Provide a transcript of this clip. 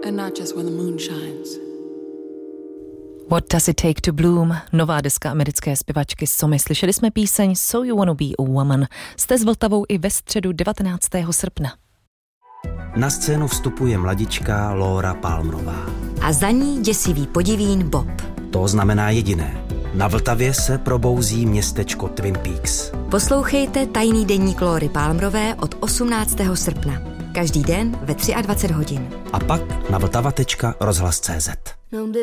and not just when the moon shines. What Does It Take to Bloom, nová deska americké zpěvačky Somy. Slyšeli jsme píseň So You Wanna Be a Woman. Jste s Vltavou i ve středu 19. srpna. Na scénu vstupuje mladička Laura Palmerová. A za ní děsivý podivín Bob. To znamená jediné. Na Vltavě se probouzí městečko Twin Peaks. Poslouchejte tajný deník Laury Palmerové od 18. srpna. Každý den ve 23 hodin. A pak na vltava.rozhlas.cz.